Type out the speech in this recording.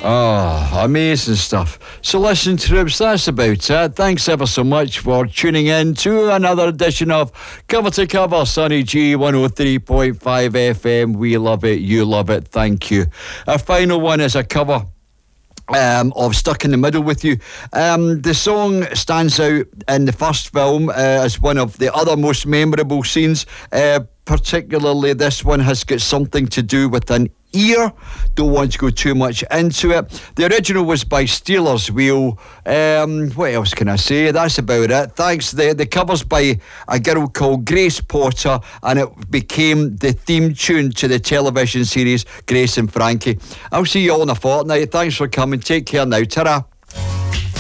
Oh, amazing stuff. So listen, troops, that's about it. Thanks ever so much for tuning in to another edition of Cover to Cover, Sonny G 103.5 FM. We love it, you love it, thank you. Our final one is a cover of Stuck in the Middle with You. The song stands out in the first film as one of the other most memorable scenes. Particularly this one has got something to do with an ear. Don't want to go too much into it. The original was by Steelers Wheel. What else can I say? That's about it. Thanks. The cover's by a girl called Grace Potter, and it became the theme tune to the television series Grace and Frankie. I'll see you all in a fortnight. Thanks for coming. Take care now. Ta-ra.